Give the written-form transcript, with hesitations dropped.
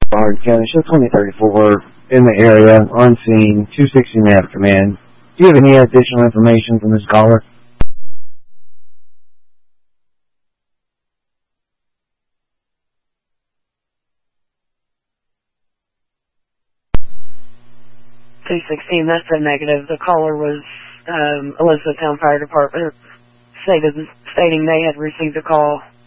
Hardin County, show 2034 in the area, on scene, 260 nav command. Do you have any additional information from this caller? $216, that's a negative. The caller was Elizabethtown Fire Department, stating they had received a call